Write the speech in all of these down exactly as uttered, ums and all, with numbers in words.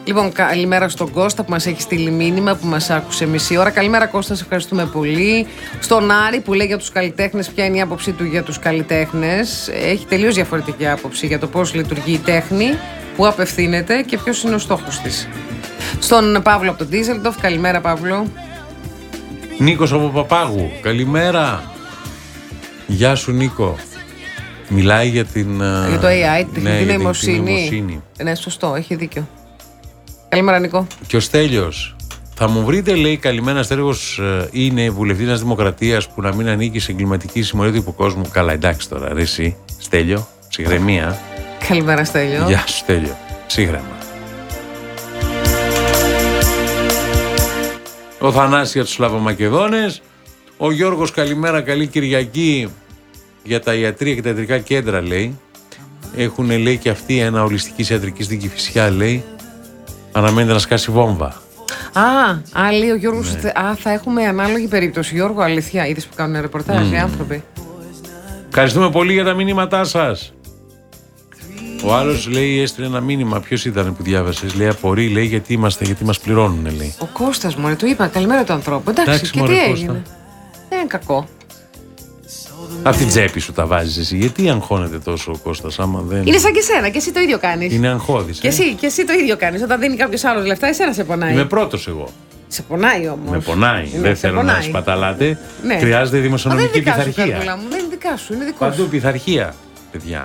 Λοιπόν, καλημέρα στον Κώστα που μας έχει στείλει μήνυμα, που μας άκουσε μισή ώρα. Καλημέρα Κώστα, σε ευχαριστούμε πολύ. Στον Άρη που λέει για τους καλλιτέχνες, ποια είναι η άποψή του για τους καλλιτέχνες. Έχει τελείως διαφορετική άποψη για το πώς λειτουργεί η τέχνη, πού απευθύνεται και ποιος είναι ο στόχος της. Στον Παύλο από τον Ντίζελντοφ, καλημέρα Παύλο. Νίκος από Παπάγου, καλημέρα. Γεια σου Νίκο. Μιλάει για την... Για το έι άι, την ναι, τεχνητή νοημοσύνη. νοημοσύνη. Ναι, σωστό, έχει δίκιο. Καλημέρα Νίκο. Και ο Στέλιος. Θα μου βρείτε, λέει, καλημέρα Στέλιος, είναι βουλευτής της Δημοκρατίας που να μην ανήκει σε εγκληματική συμμορία του υποκόσμου. Καλά, εντάξει τώρα, ρε εσύ, Στέλιο, ψυχραιμία. Καλημέρα Στέλιο. Γεια σου Στέλιο, ψύχρεμα. Ο Θανάσης για τους Σλαβομακεδόνες. Ο Γιώργος, καλημέρα, καλή Κυριακή. Για τα ιατρία και τα ιατρικά κέντρα, λέει. Έχουν, λέει, και αυτοί ένα ολιστικής ιατρικής δίκη φυσικά, λέει. Αναμένεται να σκάσει βόμβα. Α, α, λέει ο Γιώργος, Ναι. α, θα έχουμε ανάλογη περίπτωση. Γιώργο, αλήθεια, είδες που κάνουν ρεπορτάζ, mm. οι άνθρωποι. Ευχαριστούμε πολύ για τα μήνυματά σας. Ο άλλος, λέει, έστειλε ένα μήνυμα. Ποιος ήταν που διάβασες? Λέει, απορεί, λέει, γιατί είμαστε, γιατί μας πληρώνουν, λέει. Ο Κώστας, μωρέ, του είπα, καλημέρα του ανθρώπου. Εντάξει, Εντάξει, και μωρέ, τι Κώστα. έγινε. Δεν είναι κακό. Απ' την τσέπη σου τα βάζεις εσύ. Γιατί αγχώνεται τόσο ο Κώστας, άμα δεν. Είναι σαν και σένα, και εσύ το ίδιο κάνεις. Είναι αγχώδης. Και ε? εσύ, και εσύ το ίδιο κάνεις. Όταν δίνει κάποιος άλλος λεφτά, εσένα σε πονάει. Είμαι πρώτος εγώ. Σε πονάει όμως. Με πονάει. Ναι, δεν σε θέλω πονάει. να σπαταλάτε. Ναι. Χρειάζεται Μα δημοσιονομική δεν είναι δικά σου, πειθαρχία. καρδούλα μου, δεν είναι δικά σου, είναι δικό Παντού σου. πειθαρχία, παιδιά.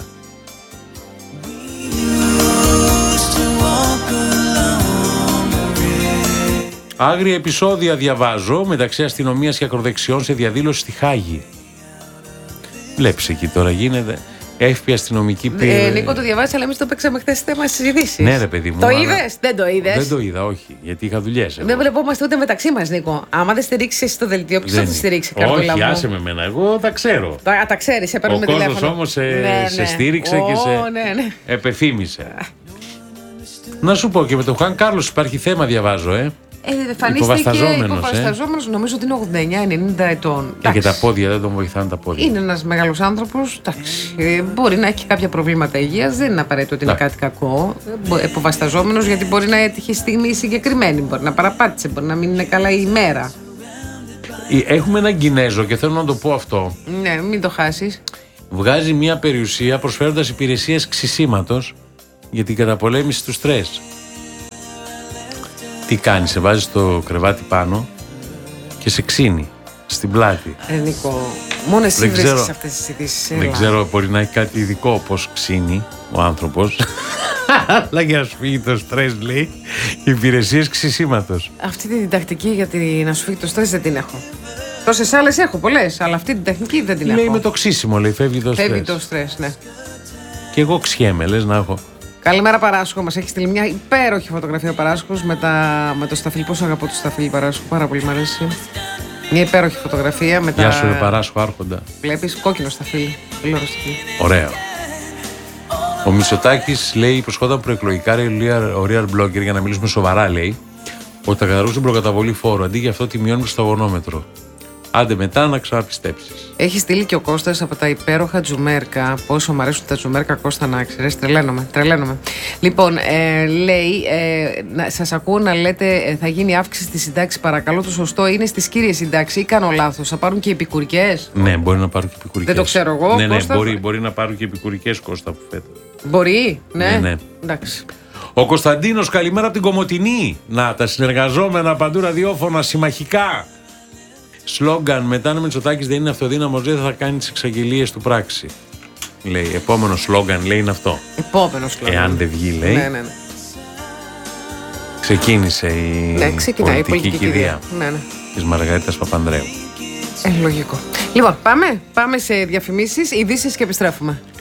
Άγρια επεισόδια διαβάζω μεταξύ αστυνομίας και ακροδεξιών σε διαδήλωση στη Χάγη. Βλέπεις εκεί τώρα γίνεται. Εύπη αστυνομική πήρε. Ε, Νίκο, το διαβάζεις, αλλά εμείς το παίξαμε χθες θέμα στις ειδήσεις. Ναι, ρε παιδί μου. Το αλλά... είδες, δεν το είδες. Δεν το είδα, όχι. Γιατί είχα δουλειές. Δεν βλεπόμαστε ούτε μεταξύ μας, Νίκο. Άμα δεν στηρίξεις εσύ το δελτίο, ποιος θα Δεν... το στηρίξει, καρδούλα Όχι, μου. άσε με εμένα. Εγώ τα ξέρω. Τα, τα ξέρεις, σε Ο παίρνουμε κόσμος τηλέφωνο. όμως σε, Ναι, σε ναι. στήριξε Ω, και σε ναι, ναι. επεφήμισε. Να σου πω και με τον Χαν Κάρλος υπάρχει θέμα, διαβάζω, ε. Ε, εμφανίστηκε Υποβασταζόμενος, υποβασταζόμενος, νομίζω ότι είναι ογδόντα εννιά ενενήντα ετών. Ε, και τα πόδια δεν τον βοηθάνε τα πόδια. Είναι ένας μεγάλος άνθρωπος. Ε, μπορεί να έχει κάποια προβλήματα υγείας, δεν είναι απαραίτητο ότι είναι Εντάξει. κάτι κακό. Ε, υποβασταζόμενος, γιατί μπορεί να έτυχε στιγμή συγκεκριμένη, μπορεί να παραπάτησε, μπορεί να μην είναι καλά η ημέρα. Ε, Έχουμε έναν Κινέζο και θέλω να το πω αυτό. Ναι, μην το χάσεις. Βγάζει μια περιουσία προσφέροντας υπηρεσίες ξυσίματος για την καταπολέμηση του στρες. Τι κάνει, σε βάζει το κρεβάτι πάνω και σε ξύνει στην πλάτη. Ε, Νίκο, μόνο εσύ Δεν βρίσκεις ξέρω. αυτές τις ειδήσεις. Δεν έλα. ξέρω, μπορεί να έχει κάτι ειδικό πώς ξύνει ο άνθρωπος. Αλλά για να σου φύγει το στρες, λέει, υπηρεσίες ξυσίματος. Αυτή την τακτική για τη, να σου φύγει το στρες δεν την έχω. Τόσες άλλες έχω πολλές, αλλά αυτή την τεχνική δεν την Λέει έχω. με το ξύσιμο, λέει, φεύγει το Φεύγει στρες. το στρες, ναι. Και εγώ ξιέμαι, λες να έχω. Καλημέρα Παράσχο, μας έχει στείλει μια υπέροχη φωτογραφία ο Παράσχος με, τα... με το σταφύλι. Πόσο αγαπώ το σταφύλι Παράσχο, πάρα πολύ μου αρέσει. Μια υπέροχη φωτογραφία με τα. Γεια σου, ρε Παράσχο, άρχοντα. Βλέπεις, κόκκινο σταφύλι. Πολύ ωραίο σταφύλι. Ωραίο. Ο Μητσοτάκης, λέει, υποσχόταν προεκλογικά, λέει, ο real blogger, για να μιλήσουμε σοβαρά, λέει, ότι θα καταργούσουν προκαταβολή φόρου. Αντί για αυτό, τη μειώνουμε στο αγωνόμετρο. Άντε μετά να ξαναπιστέψεις. Έχει στείλει και ο Κώστας από τα υπέροχα τζουμέρκα. Πόσο μου αρέσουν τα τζουμέρκα, Κώστα, να ξέρεις. Τρελαίνομαι, τρελαίνομαι. Λοιπόν, ε, λέει, ε, να, σας ακούω να λέτε ε, θα γίνει αύξηση στη συντάξη. Παρακαλώ, το σωστό είναι στις κύριες συντάξεις ή κάνω λάθος? Θα πάρουν και επικουρικές? Ναι, μπορεί να πάρουν και επικουρικές. Δεν το ξέρω εγώ, Ναι, ναι, Κώστα. μπορεί, μπορεί να πάρουν και επικουρικές, Κώστα, που φέτος. Μπορεί, ναι. Ναι, ναι. Εντάξει. Ο Κωνσταντίνος, καλημέρα από την Κομοτηνή. Να, τα συνεργαζόμενα παντού ραδιόφωνα συμμαχικά. Σλόγγαν, μετά αν ο Μητσοτάκης δεν είναι αυτοδύναμος, δεν θα κάνει τις εξαγγελίες του πράξη. Λέει, επόμενο σλόγγαν, λέει, είναι αυτό. Επόμενο σλόγγαν. Εάν δεν βγει, λέει. Ναι, ναι, ναι. Ξεκίνησε η, Ναι, ξεκινάει η πολιτική, πολιτική κηδεία Ναι, ναι. της Μαργαρίτας Παπανδρέου. Ε, λογικό. Λοιπόν, πάμε, πάμε σε διαφημίσεις, ειδήσεις και επιστρέφουμε.